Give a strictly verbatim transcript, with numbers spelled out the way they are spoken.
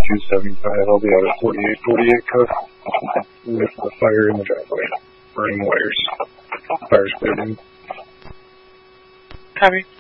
two seventy-five. I'll be out at forty-eight forty-eight Cook with the fire in the driveway. Burning wires. Fire's cleared in. Copy.